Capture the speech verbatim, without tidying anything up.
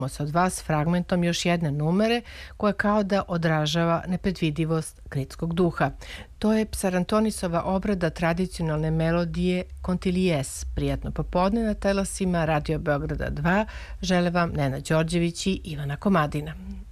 se od vas fragmentom još jedne numere koja kao da odražava nepredvidivost kritskog duha. To je Psarantonisova obrada tradicionalne melodije Kontilijes. Prijatno popodne na talasima Radio Beograda dva žele vam Nena Đorđević i Ivana Komadina.